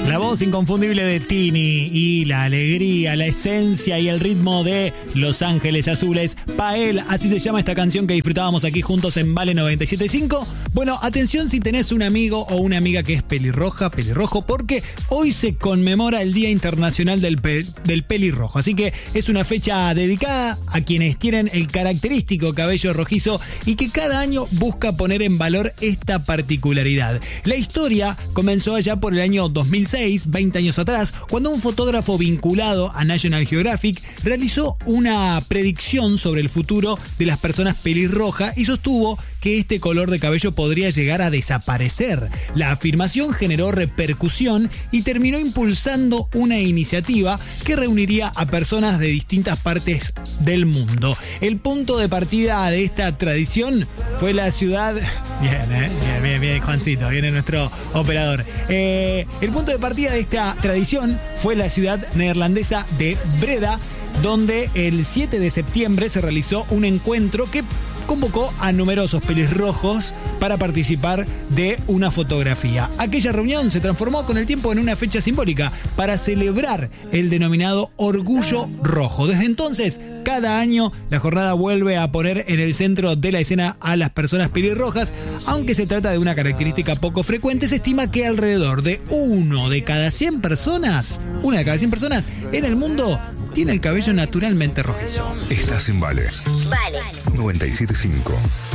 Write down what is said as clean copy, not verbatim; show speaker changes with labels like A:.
A: La voz inconfundible de Tini y la alegría, la esencia y el ritmo de Los Ángeles Azules. Pael, así se llama esta canción que disfrutábamos aquí juntos en Vale 97.5. Bueno, atención si tenés un amigo o una amiga que es pelirroja, pelirrojo, porque hoy se conmemora el Día Internacional del Pelirrojo. Así que es una fecha dedicada a quienes tienen el característico cabello rojizo y que cada año busca poner en valor esta particularidad. La historia comenzó allá por el año 2006, 20 años atrás, cuando un fotógrafo vinculado a National Geographic realizó una predicción sobre el futuro de las personas pelirrojas y sostuvo que este color de cabello podría llegar a desaparecer. La afirmación generó repercusión y terminó impulsando una iniciativa que reuniría a personas de distintas partes del mundo. El punto de partida de esta tradición fue la ciudad... Bien, Juancito, viene nuestro operador. El punto de partida de esta tradición fue la ciudad neerlandesa de Breda, donde el 7 de septiembre se realizó un encuentro que convocó a numerosos pelirrojos para participar de una fotografía. Aquella reunión se transformó con el tiempo en una fecha simbólica para celebrar el denominado Orgullo Rojo. Desde entonces, cada año la jornada vuelve a poner en el centro de la escena a las personas pelirrojas. Aunque se trata de una característica poco frecuente, se estima que alrededor de una de cada 100 personas en el mundo tiene el cabello naturalmente rojizo.
B: Estás en Vale.
C: Vale.
B: 97.5.